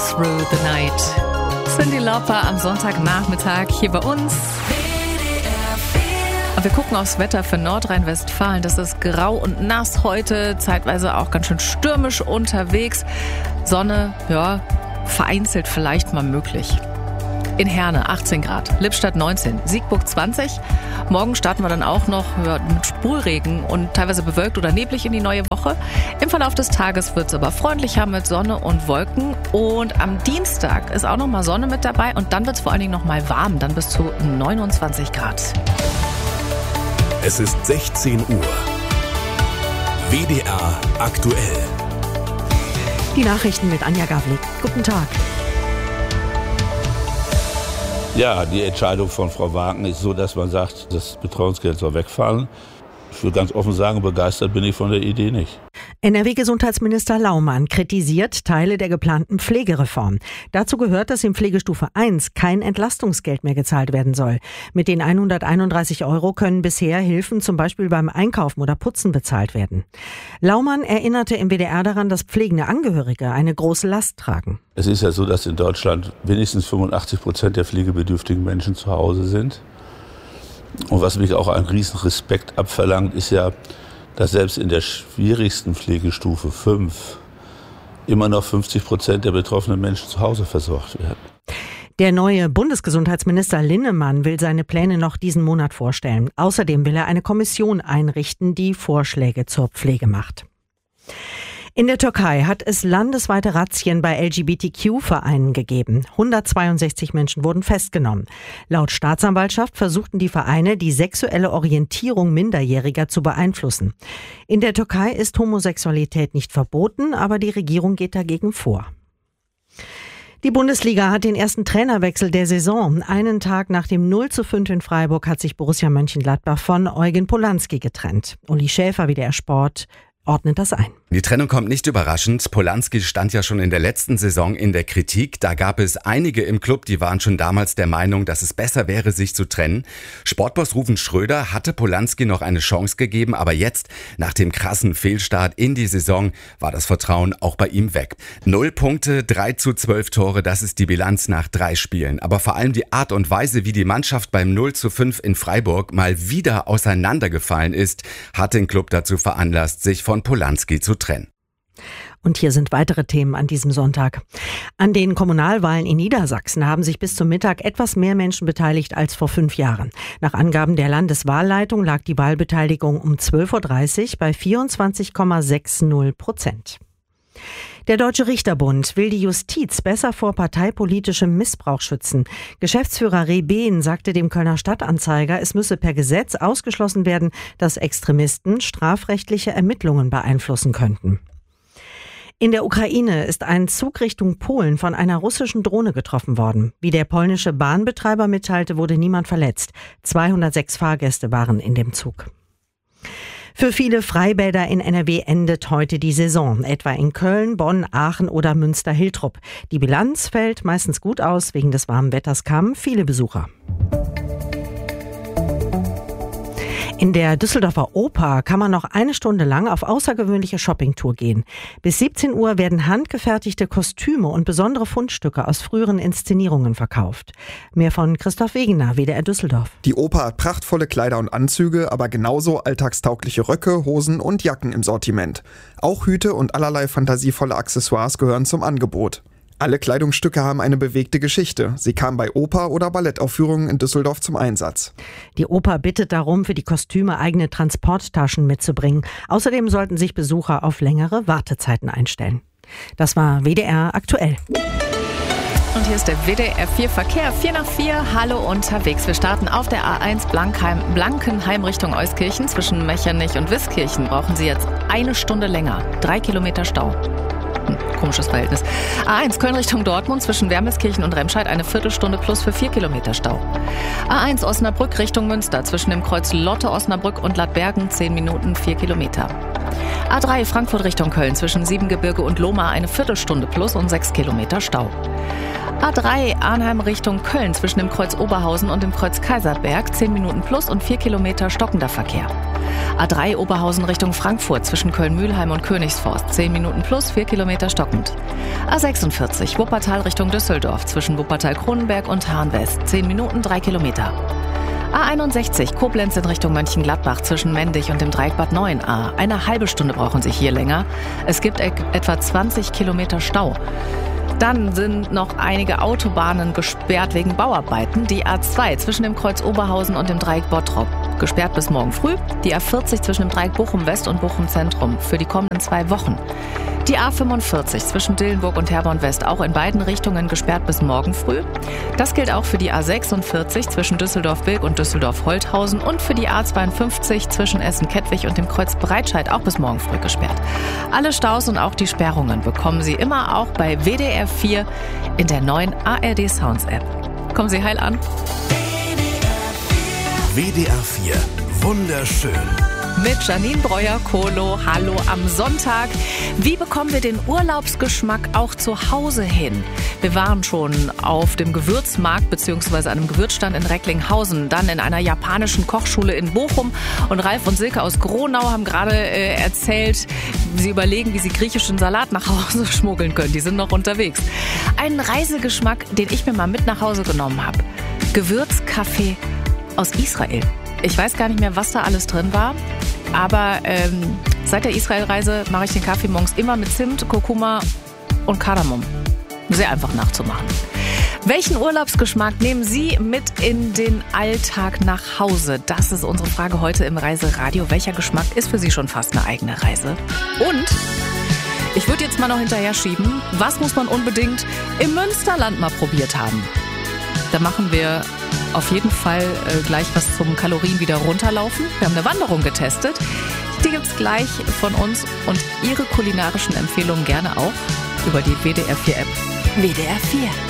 Through the Night. Cyndi Lauper am Sonntagnachmittag hier bei uns. Und wir gucken aufs Wetter für Nordrhein-Westfalen. Das ist grau und nass heute, zeitweise auch ganz schön stürmisch unterwegs. Sonne, ja, vereinzelt vielleicht mal möglich. In Herne 18 Grad, Lippstadt 19, Siegburg 20. Morgen starten wir dann auch noch mit Sprühregen und teilweise bewölkt oder neblig in die neue Woche. Im Verlauf des Tages wird es aber freundlicher mit Sonne und Wolken. Und am Dienstag ist auch noch mal Sonne mit dabei und dann wird es vor allen Dingen noch mal warm, dann bis zu 29 Grad. Es ist 16 Uhr. WDR aktuell. Die Nachrichten mit Anja Gavlik. Guten Tag. Ja, die Entscheidung von Frau Wagner ist so, dass man sagt, das Betreuungsgeld soll wegfallen. Ich will ganz offen sagen, begeistert bin ich von der Idee nicht. NRW-Gesundheitsminister Laumann kritisiert Teile der geplanten Pflegereform. Dazu gehört, dass in Pflegestufe 1 kein Entlastungsgeld mehr gezahlt werden soll. Mit den 131 € können bisher Hilfen zum Beispiel beim Einkaufen oder Putzen bezahlt werden. Laumann erinnerte im WDR daran, dass pflegende Angehörige eine große Last tragen. Es ist ja so, dass in Deutschland wenigstens 85% der pflegebedürftigen Menschen zu Hause sind. Und was mich auch einen riesen Respekt abverlangt, ist ja, dass selbst in der schwierigsten Pflegestufe 5 immer noch 50% der betroffenen Menschen zu Hause versorgt werden. Der neue Bundesgesundheitsminister Linnemann will seine Pläne noch diesen Monat vorstellen. Außerdem will er eine Kommission einrichten, die Vorschläge zur Pflege macht. In der Türkei hat es landesweite Razzien bei LGBTQ-Vereinen gegeben. 162 Menschen wurden festgenommen. Laut Staatsanwaltschaft versuchten die Vereine, die sexuelle Orientierung Minderjähriger zu beeinflussen. In der Türkei ist Homosexualität nicht verboten, aber die Regierung geht dagegen vor. Die Bundesliga hat den ersten Trainerwechsel der Saison. Einen Tag nach dem 0:5 in Freiburg hat sich Borussia Mönchengladbach von Eugen Polanski getrennt. Uli Schäfer, WDR Sport, ordnet das ein. Die Trennung kommt nicht überraschend. Polanski stand ja schon in der letzten Saison in der Kritik. Da gab es einige im Club, die waren schon damals der Meinung, dass es besser wäre, sich zu trennen. Sportboss Ruven Schröder hatte Polanski noch eine Chance gegeben, aber jetzt, nach dem krassen Fehlstart in die Saison, war das Vertrauen auch bei ihm weg. 0 Punkte, 3:12 Tore, das ist die Bilanz nach 3 Spielen. Aber vor allem die Art und Weise, wie die Mannschaft beim 0:5 in Freiburg mal wieder auseinandergefallen ist, hat den Club dazu veranlasst, sich von Polanski zu trennen. Und hier sind weitere Themen an diesem Sonntag. An den Kommunalwahlen in Niedersachsen haben sich bis zum Mittag etwas mehr Menschen beteiligt als vor 5 Jahren. Nach Angaben der Landeswahlleitung lag die Wahlbeteiligung um 12:30 Uhr bei 24,60%. Der Deutsche Richterbund will die Justiz besser vor parteipolitischem Missbrauch schützen. Geschäftsführer Rehbehn sagte dem Kölner Stadtanzeiger, es müsse per Gesetz ausgeschlossen werden, dass Extremisten strafrechtliche Ermittlungen beeinflussen könnten. In der Ukraine ist ein Zug Richtung Polen von einer russischen Drohne getroffen worden. Wie der polnische Bahnbetreiber mitteilte, wurde niemand verletzt. 206 Fahrgäste waren in dem Zug. Für viele Freibäder in NRW endet heute die Saison, etwa in Köln, Bonn, Aachen oder Münster-Hiltrup. Die Bilanz fällt meistens gut aus, wegen des warmen Wetters kamen viele Besucher. In der Düsseldorfer Oper kann man noch 1 Stunde lang auf außergewöhnliche Shoppingtour gehen. Bis 17 Uhr werden handgefertigte Kostüme und besondere Fundstücke aus früheren Inszenierungen verkauft. Mehr von Christoph Wegener, WDR Düsseldorf. Die Oper hat prachtvolle Kleider und Anzüge, aber genauso alltagstaugliche Röcke, Hosen und Jacken im Sortiment. Auch Hüte und allerlei fantasievolle Accessoires gehören zum Angebot. Alle Kleidungsstücke haben eine bewegte Geschichte. Sie kamen bei Oper- oder Ballettaufführungen in Düsseldorf zum Einsatz. Die Oper bittet darum, für die Kostüme eigene Transporttaschen mitzubringen. Außerdem sollten sich Besucher auf längere Wartezeiten einstellen. Das war WDR aktuell. Und hier ist der WDR 4 Verkehr, 4 nach 4, hallo unterwegs. Wir starten auf der A1 Blankenheim Richtung Euskirchen. Zwischen Mechernich und Wiskirchen brauchen Sie jetzt 1 Stunde länger. 3 Kilometer Stau. Komisches Verhältnis. A1 Köln Richtung Dortmund zwischen Wermelskirchen und Remscheid eine Viertelstunde plus für 4 Kilometer Stau. A1 Osnabrück Richtung Münster zwischen dem Kreuz Lotte Osnabrück und Ladbergen 10 Minuten 4 Kilometer. A3 Frankfurt Richtung Köln zwischen Siebengebirge und Lohmar eine Viertelstunde plus und 6 Kilometer Stau. A3 Arnheim Richtung Köln zwischen dem Kreuz Oberhausen und dem Kreuz Kaiserberg 10 Minuten plus und 4 Kilometer stockender Verkehr. A3 Oberhausen Richtung Frankfurt zwischen Köln-Mühlheim und Königsforst 10 Minuten plus 4 Kilometer stockend. A46 Wuppertal Richtung Düsseldorf zwischen Wuppertal-Kronenberg und Hahn-West 10 Minuten 3 Kilometer. A61 Koblenz in Richtung Mönchengladbach zwischen Mendig und dem Dreieck Bad Neuenahr. Eine halbe Stunde brauchen Sie hier länger. Es gibt etwa 20 Kilometer Stau. Dann sind noch einige Autobahnen gesperrt wegen Bauarbeiten. Die A2 zwischen dem Kreuz Oberhausen und dem Dreieck Bottrop gesperrt bis morgen früh. Die A40 zwischen dem Dreieck Bochum West und Bochum Zentrum für die kommenden 2 Wochen. Die A45 zwischen Dillenburg und Herborn West auch in beiden Richtungen gesperrt bis morgen früh. Das gilt auch für die A46 zwischen Düsseldorf-Bilk und Düsseldorf-Holthausen und für die A52 zwischen Essen-Kettwig und dem Kreuz Breitscheid auch bis morgen früh gesperrt. Alle Staus und auch die Sperrungen bekommen Sie immer auch bei WDR 4 in der neuen ARD Sounds App. Kommen Sie heil an. WDR 4. Wunderschön. Mit Janine Breuer-Kohlo. Hallo am Sonntag. Wie bekommen wir den Urlaubsgeschmack auch zu Hause hin? Wir waren schon auf dem Gewürzmarkt bzw. einem Gewürzstand in Recklinghausen, dann in einer japanischen Kochschule in Bochum. Und Ralf und Silke aus Gronau haben gerade erzählt, sie überlegen, wie sie griechischen Salat nach Hause schmuggeln können. Die sind noch unterwegs. Einen Reisegeschmack, den ich mir mal mit nach Hause genommen habe. Gewürzkaffee aus Israel. Ich weiß gar nicht mehr, was da alles drin war, aber seit der Israelreise mache ich den Kaffee morgens immer mit Zimt, Kurkuma und Kardamom. Sehr einfach nachzumachen. Welchen Urlaubsgeschmack nehmen Sie mit in den Alltag nach Hause? Das ist unsere Frage heute im Reiseradio. Welcher Geschmack ist für Sie schon fast eine eigene Reise? Und ich würde jetzt mal noch hinterher schieben, was muss man unbedingt im Münsterland mal probiert haben? Da machen wir auf jeden Fall gleich was zum Kalorien wieder runterlaufen. Wir haben eine Wanderung getestet. Die gibt's gleich von uns und Ihre kulinarischen Empfehlungen gerne auch über die WDR 4 App. WDR 4.